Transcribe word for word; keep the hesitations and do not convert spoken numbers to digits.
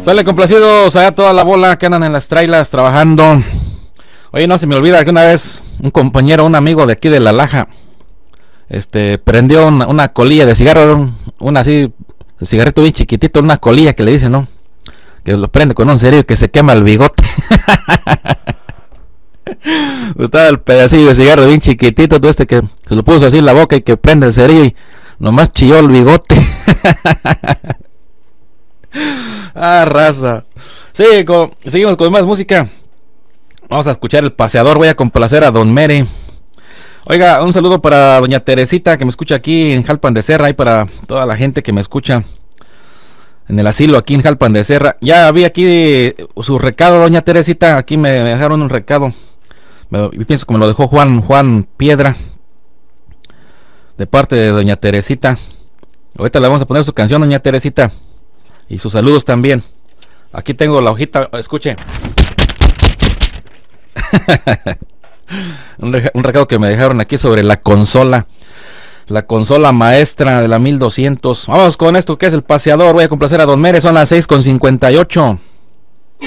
Sale complacidos allá toda la bola que andan en las trailas trabajando. Oye, no se me olvida que una vez un compañero, un amigo de aquí de La Laja, este, prendió una, una colilla de cigarro, una así, de cigarrito bien chiquitito, una colilla que le dicen, ¿no? Que lo prende con un cerillo y que se quema el bigote. Estaba el pedacillo de cigarro bien chiquitito, todo este que se lo puso así en la boca y que prende el cerillo y nomás chilló el bigote. Ah, raza. Sí, con, seguimos con más música. Vamos a escuchar El Paseador. Voy a complacer a Don Mere. Oiga, un saludo para doña Teresita que me escucha aquí en Jalpan de Serra, y para toda la gente que me escucha en el asilo aquí en Jalpan de Serra. Ya vi aquí su recado, doña Teresita. Aquí me dejaron un recado. Me, pienso que me lo dejó Juan Juan Piedra, de parte de doña Teresita. Ahorita le vamos a poner su canción, doña Teresita, y sus saludos también. Aquí tengo la hojita, escuche. un, reca- un recado que me dejaron aquí sobre la consola. La consola maestra de la mil doscientos. Vamos con esto que es El Paseador. Voy a complacer a Don Mere. Son las seis con cincuenta y ocho.